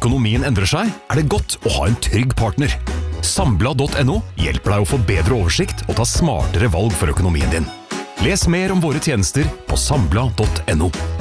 økonomien endrer seg, det godt å ha en trygg partner. Sambla.no hjelper deg å få bedre oversikt og ta smartere valg for økonomien din. Les mer om våre tjenester på sambla.no.